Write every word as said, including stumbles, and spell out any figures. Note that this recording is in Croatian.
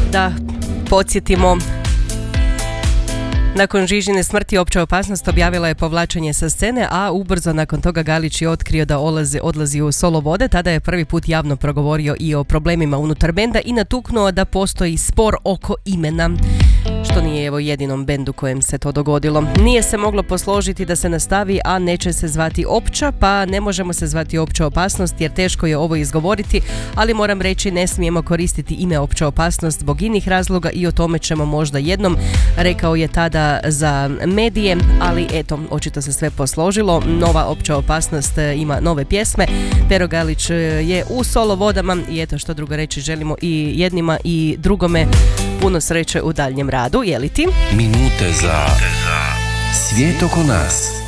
Da podsjetimo, nakon Žižine smrti Opća opasnost objavila je povlačenje sa scene, a ubrzo nakon toga Galić je otkrio da odlazi, odlazi u solo vode. Tada je prvi put javno progovorio i o problemima unutar benda i natuknuo da postoji spor oko imena, što nije evo jedinom bendu kojem se to dogodilo. Nije se moglo posložiti da se nastavi, a neće se zvati Opća, pa ne možemo se zvati Opća opasnost jer teško je ovo izgovoriti, ali moram reći ne smijemo koristiti ime Opća opasnost zbog inih razloga i o tome ćemo možda jednom, rekao je tada za medije, ali eto, očito se sve posložilo. Nova Opća opasnost ima nove pjesme, Pero Galić je u solo vodama i eto, što drugo reći, želimo i jednima i drugome puno sreće u daljnjem radu, je li ti? Minute za svijet oko nas.